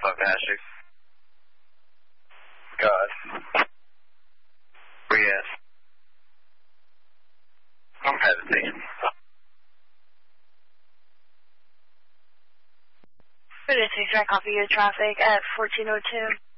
Fantastic. God. Yes. I'm hesitating. Good, 6 right, copy your traffic at 1402.